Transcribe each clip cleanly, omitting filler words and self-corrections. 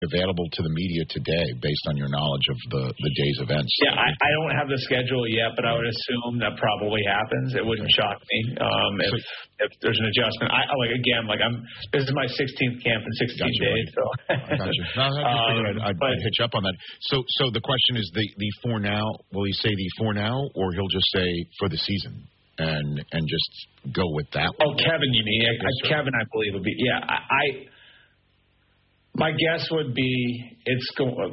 available to the media today based on your knowledge of the day's events? Yeah, I don't have the schedule yet, but I would assume that probably happens. It wouldn't shock me if there's an adjustment. This is my 16th camp in 16 days. So. I got you. No, I'd hitch up on that. So the question is the for now. Will he say the for now, or he'll just say for the season and just go with that one? Oh, Kevin, you mean? Kevin, I believe would be. Yeah, my guess would be it's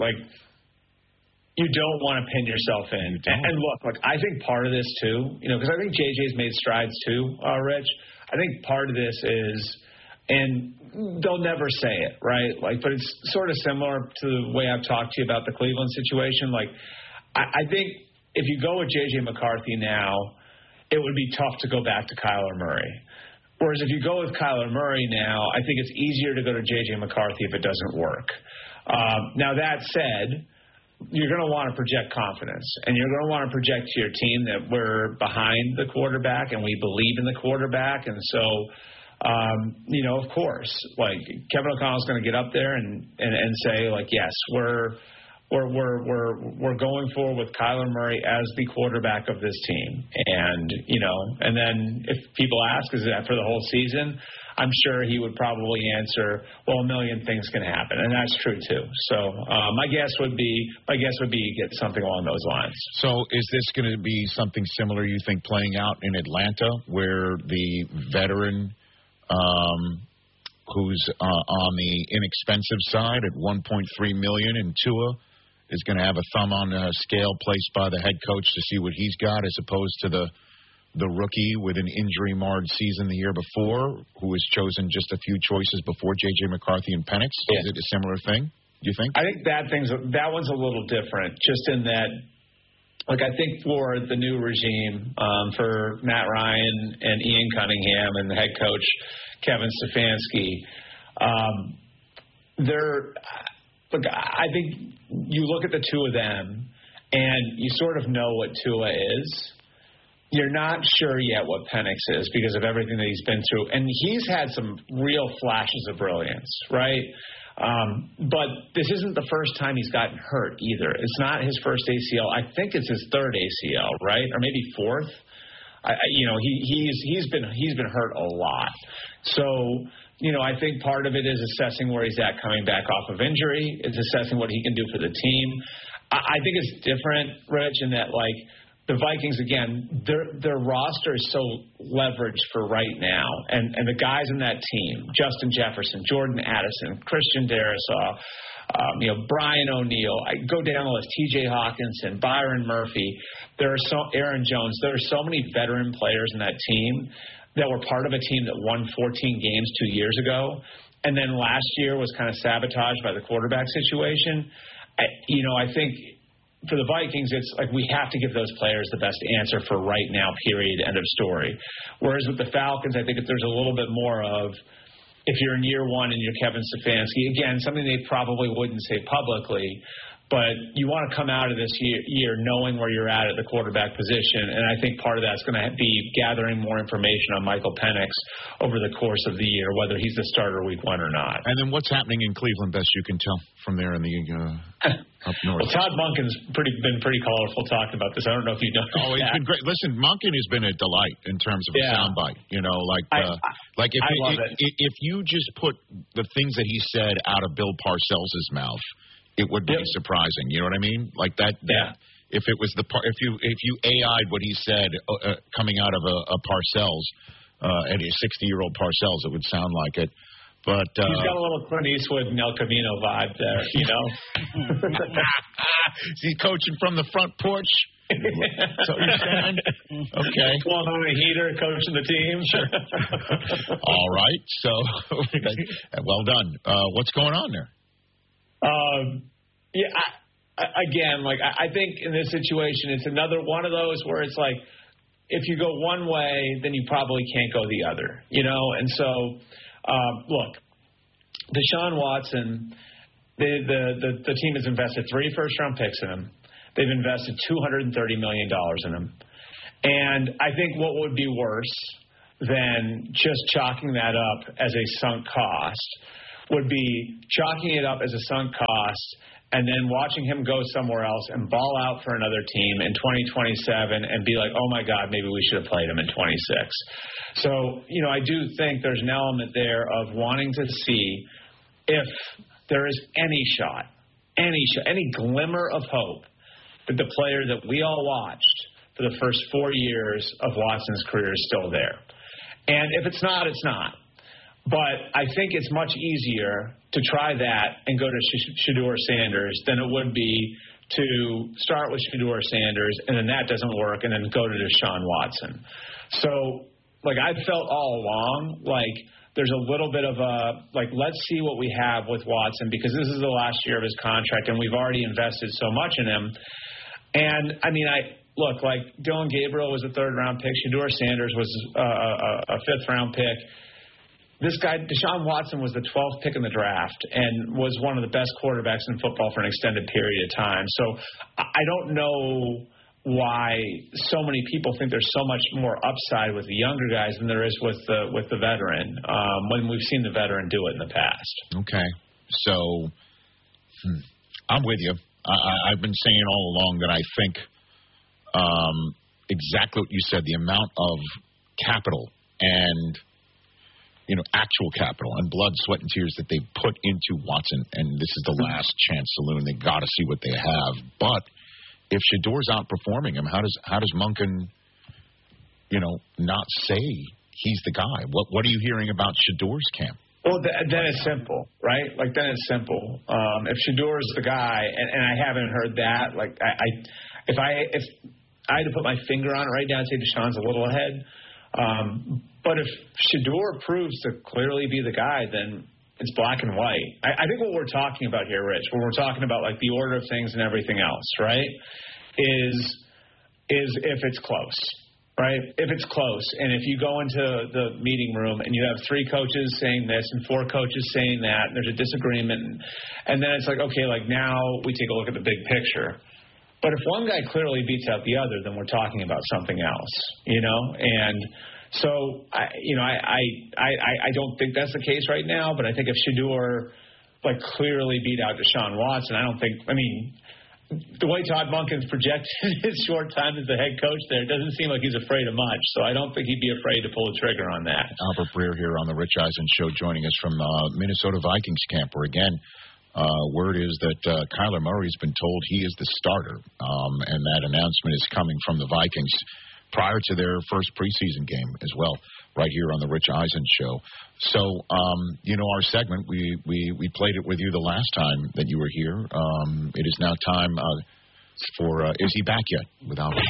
you don't want to pin yourself in. And look, I think part of this too, because I think JJ's made strides too, Rich. I think part of this is, and they'll never say it, right? But it's sort of similar to the way I've talked to you about the Cleveland situation. I think if you go with JJ McCarthy now, it would be tough to go back to Kyler Murray. Whereas if you go with Kyler Murray now, I think it's easier to go to J.J. McCarthy if it doesn't work. Now, that said, you're going to want to project confidence, and you're going to want to project to your team that we're behind the quarterback and we believe in the quarterback. And so, of course, Kevin O'Connell's going to get up there and say, yes, we're going forward with Kyler Murray as the quarterback of this team. And then if people ask, is that for the whole season? I'm sure he would probably answer, well, a million things can happen. And that's true too. So my guess would be you get something along those lines. So is this going to be something similar, you think, playing out in Atlanta, where the veteran who's on the inexpensive side at $1.3 million and Tua is going to have a thumb on a scale placed by the head coach to see what he's got, as opposed to the rookie with an injury-marred season the year before, who was chosen just a few choices before J.J. McCarthy and Penix? Yeah. Is it a similar thing, do you think? I think that one's a little different, just in that, I think for the new regime, for Matt Ryan and Ian Cunningham and the head coach, Kevin Stefanski, I think you look at the two of them, and you sort of know what Tua is. You're not sure yet what Penix is because of everything that he's been through. And he's had some real flashes of brilliance, right? But this isn't the first time he's gotten hurt either. It's not his first ACL. I think it's his third ACL, right? Or maybe fourth. He's been hurt a lot. So, I think part of it is assessing where he's at coming back off of injury. It's assessing what he can do for the team. I think it's different, Rich, in that, the Vikings, again, their roster is so leveraged for right now. And the guys in that team, Justin Jefferson, Jordan Addison, Christian Darrisaw, Brian O'Neill, I go down the list, T.J. Hawkinson, Byron Murphy, Aaron Jones. There are so many veteran players in that team that were part of a team that won 14 games 2 years ago. And then last year was kind of sabotaged by the quarterback situation. I think for the Vikings, it's we have to give those players the best answer for right now, period, end of story. Whereas with the Falcons, I think if there's a little bit more of, if you're in year one and you're Kevin Stefanski, again, something they probably wouldn't say publicly, but you want to come out of this year knowing where you're at the quarterback position, and I think part of that's going to be gathering more information on Michael Penix over the course of the year, whether he's the starter week one or not. And then what's happening in Cleveland, best you can tell from there in the up north? Well, Todd Monken's been pretty colorful talking about this. I don't know if you know. Oh, he's been great. Listen, Monken has been a delight in terms of a soundbite. If you just put the things that he said out of Bill Parcells' mouth, it would be surprising. You know what I mean? Like that. Yeah. If it was if you AI'd what he said coming out of a Parcells, and a 60-year-old Parcells, it would sound like it. But he's got a little Clint Eastwood and El Camino vibe there, Is he coaching from the front porch? So you're saying? Okay. Blowing on a heater, coaching the team. Sure. All right. So, well done. What's going on there? I think in this situation, it's another one of those where it's if you go one way, then you probably can't go the other, And so, look, Deshaun Watson, the team has invested 3 first-round picks in him. They've invested $230 million in him. And I think what would be worse than just chalking that up as a sunk cost would be chalking it up as a sunk cost and then watching him go somewhere else and ball out for another team in 2027 and be like, oh, my God, maybe we should have played him in 26. So, I do think there's an element there of wanting to see if there is any shot, any glimmer of hope that the player that we all watched for the first 4 years of Watson's career is still there. And if it's not, it's not. But I think it's much easier to try that and go to Shedeur Sanders than it would be to start with Shedeur Sanders and then that doesn't work and then go to Deshaun Watson. So, I felt all along there's a little bit of let's see what we have with Watson because this is the last year of his contract and we've already invested so much in him. And, Dylan Gabriel was a third-round pick. Shedeur Sanders was a fifth-round pick. This guy, Deshaun Watson, was the 12th pick in the draft and was one of the best quarterbacks in football for an extended period of time. So I don't know why so many people think there's so much more upside with the younger guys than there is with the veteran when we've seen the veteran do it in the past. Okay. So I'm with you. I've been saying all along that I think exactly what you said, the amount of capital and actual capital and blood, sweat, and tears that they put into Watson, and this is the last chance saloon. They got to see what they have. But if Shedeur's outperforming him, how does Monken, not say he's the guy? What are you hearing about Shedeur's camp? Well, then it's simple, right? Then it's simple. If Shedeur's the guy, and I haven't heard that, if I had to put my finger on it right now, I'd say Deshaun's a little ahead. But if Shedeur proves to clearly be the guy, then it's black and white. I think what we're talking about here, Rich, when we're talking about the order of things and everything else, right, is if it's close, right? If it's close, and if you go into the meeting room and you have 3 coaches saying this and 4 coaches saying that, and there's a disagreement, and then it's okay, now we take a look at the big picture. But if one guy clearly beats out the other, then we're talking about something else, and so I don't think that's the case right now. But I think if Shedeur clearly beat out Deshaun Watson, the way Todd Monken's projected his short time as the head coach there, it doesn't seem like he's afraid of much. So I don't think he'd be afraid to pull the trigger on that. Albert Breer here on the Rich Eisen Show, joining us from Minnesota Vikings camp, where again. Word is that Kyler Murray's been told he is the starter, and that announcement is coming from the Vikings prior to their first preseason game as well, right here on the Rich Eisen Show. So, our segment, we played it with you the last time that you were here. It is now time for Is He Back Yet? With Albert.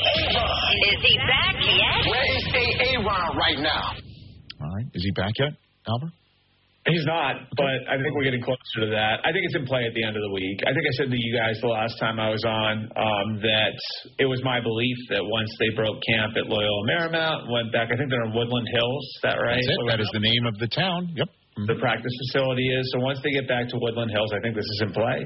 Is he back yet? Where is Aaron right now? All right. Is he back yet, Albert? He's not, but I think we're getting closer to that. I think it's in play at the end of the week. I think I said to you guys the last time I was on that it was my belief that once they broke camp at Loyola Marymount, went back, I think they're in Woodland Hills. Is that right? That's it. That is the name of the town. Yep. The practice facility is. So once they get back to Woodland Hills, I think this is in play.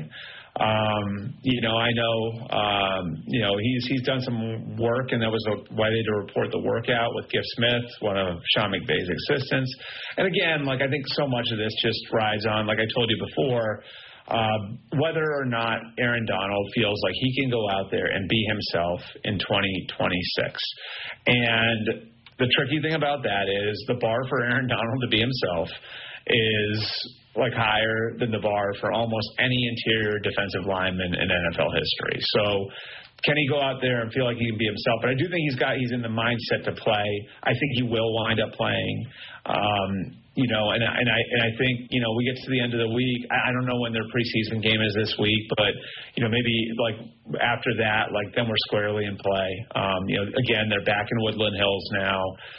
I know, he's done some work, and that was why they had to report the workout with Giff Smith, one of Sean McVay's assistants. And again, I think so much of this just rides on, like I told you before, whether or not Aaron Donald feels like he can go out there and be himself in 2026. And the tricky thing about that is the bar for Aaron Donald to be himself is higher than the bar for almost any interior defensive lineman in NFL history. So can he go out there and feel like he can be himself? But I do think he's in the mindset to play. I think he will wind up playing. And I think, we get to the end of the week. I don't know when their preseason game is this week, but, maybe after that, then we're squarely in play. Again, they're back in Woodland Hills now.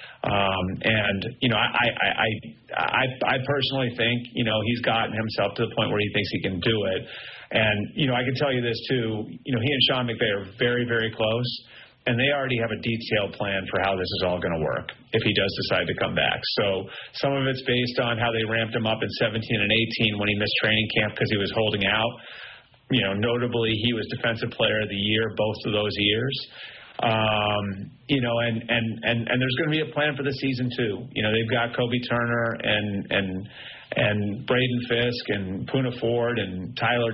I personally think, he's gotten himself to the point where he thinks he can do it. And, I can tell you this too, he and Sean McVay are very, very close. And they already have a detailed plan for how this is all going to work if he does decide to come back. So some of it's based on how they ramped him up in 17 and 18 when he missed training camp because he was holding out. Notably, he was Defensive Player of the Year both of those years. And there's going to be a plan for the season too. They've got Kobe Turner and and Braden Fisk and Poona Ford and Tyler